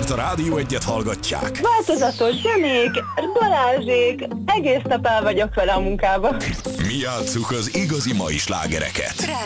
műsort a Rádió Egyet hallgatják. Változatos zenék, Balázsék, egész nap el vagyok vele a munkába. Mi játsszuk az igazi mai slágereket.